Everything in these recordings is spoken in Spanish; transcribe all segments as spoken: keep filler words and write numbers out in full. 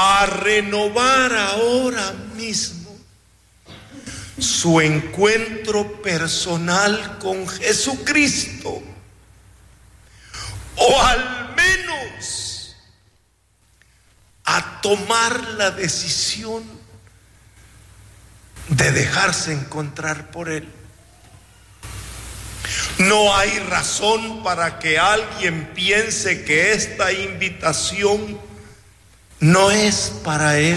a renovar ahora mismo su encuentro personal con Jesucristo, o al menos a tomar la decisión de dejarse encontrar por Él. No hay razón para que alguien piense que esta invitación no es para él,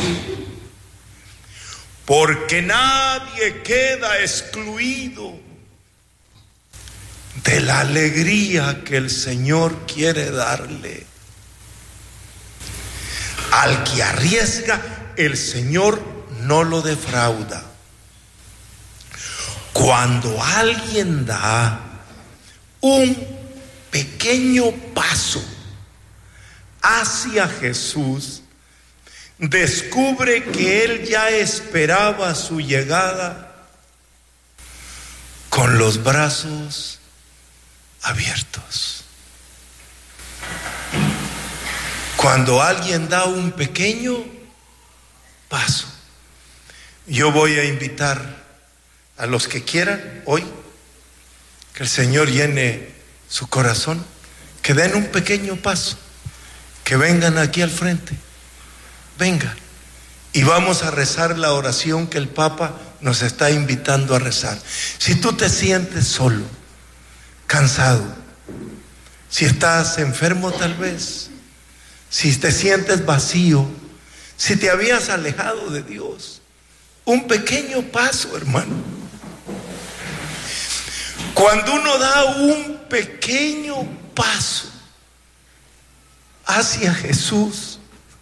porque nadie queda excluido de la alegría que el Señor quiere darle. Al que arriesga, el Señor no lo defrauda. Cuando alguien da un pequeño paso hacia Jesús, descubre que Él ya esperaba su llegada con los brazos abiertos. Cuando alguien da un pequeño paso, yo voy a invitar a los que quieran hoy que el Señor llene su corazón, que den un pequeño paso, que vengan aquí al frente, vengan, y vamos a rezar la oración que el Papa nos está invitando a rezar. Si tú te sientes solo, cansado, si estás enfermo tal vez, si te sientes vacío, si te habías alejado de Dios, un pequeño paso, hermano. Cuando uno da un pequeño paso hacia Jesús,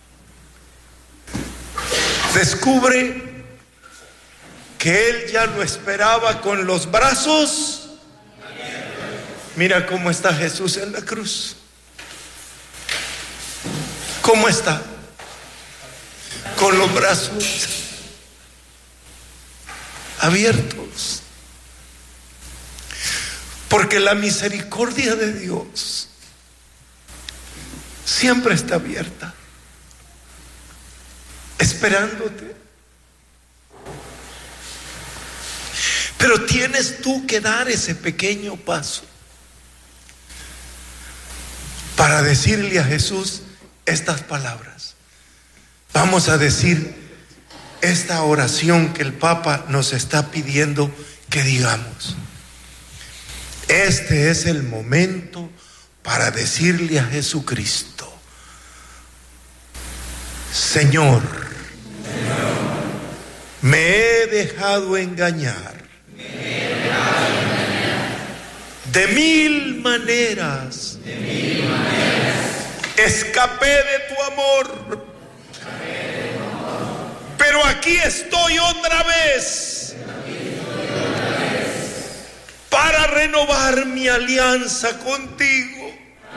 descubre que Él ya lo esperaba con los brazos. Mira cómo está Jesús en la cruz. ¿Cómo está? Con los brazos abiertos. Porque la misericordia de Dios siempre está abierta, esperándote. Pero tienes tú que dar ese pequeño paso para decirle a Jesús estas palabras. Vamos a decir esta oración que el Papa nos está pidiendo que digamos. Este es el momento para decirle a Jesucristo: Señor, Señor, me he dejado engañar, me he dejado engañar de mil maneras, de mil maneras. Escapé de tu amor, escapé de tu amor. Pero aquí estoy otra vez para renovar mi alianza contigo.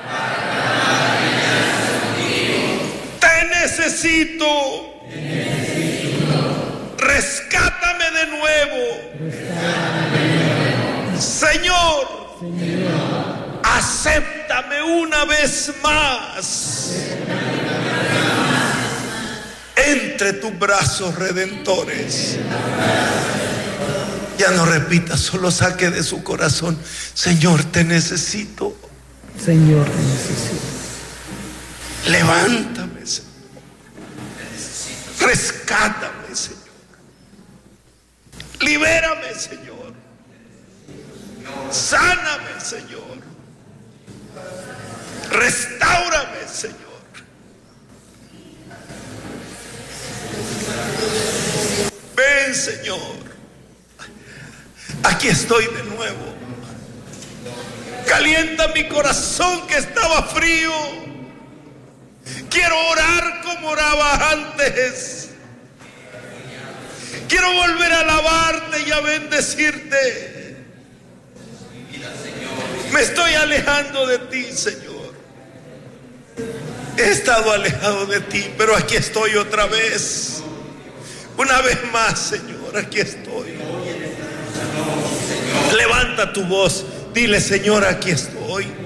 Te necesito. Te necesito. Rescátame de nuevo. Rescátame de nuevo. Señor, Señor, acéptame una vez más entre tus brazos redentores. Ya no repita, solo saque de su corazón: Señor, te necesito. Señor, te necesito. Levántame, Señor. Rescátame, Señor. Libérame, Señor. Sáname, Señor. Restáurame, Señor. Ven, Señor. Aquí estoy de nuevo. Calienta mi corazón que estaba frío. Quiero orar como oraba antes. Quiero volver a alabarte y a bendecirte. Me estoy alejando de ti, Señor. He estado alejado de ti, pero aquí estoy otra vez. Una vez más, Señor, aquí estoy. Levanta tu voz, dile: Señor, aquí estoy.